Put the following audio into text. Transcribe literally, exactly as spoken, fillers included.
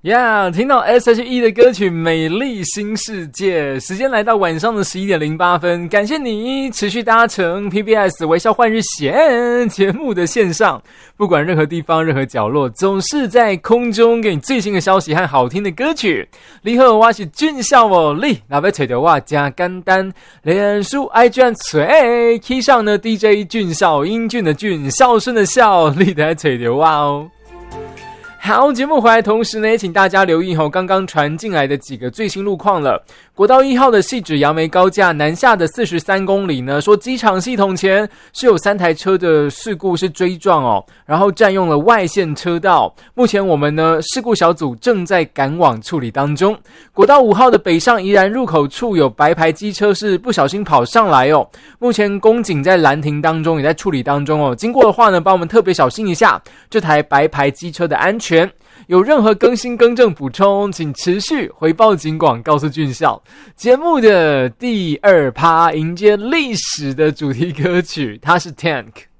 呀、yeah, 听到 S H E 的歌曲《美丽新世界》，时间来到晚上的十一点零八分。感谢你持续搭乘 P B S 微笑换日线节目的线上，不管任何地方、任何角落，总是在空中给你最新的消息和好听的歌曲。你好，我是俊孝哦，你若要找到我真简单，脸书 I G 吹 Key 上呢 D J 俊孝，英俊的俊，孝顺的孝，你得找到我哦。好，节目回来同时呢，也请大家留意吼，刚刚传进来的几个最新路况了。国道一号的汐止杨梅高架南下的四十三公里呢，说机场系统前是有三台车的事故是追撞哦，然后占用了外线车道。目前我们呢事故小组正在赶往处理当中。国道五号的北上宜兰入口处有白牌机车是不小心跑上来哦，目前公警在拦停当中，也在处理当中哦。经过的话呢，帮我们特别小心一下这台白牌机车的安全。有任何更新更正补充，请持续回报警广告诉俊孝。节目的第二趴迎接历史的主题歌曲，它是 Tank。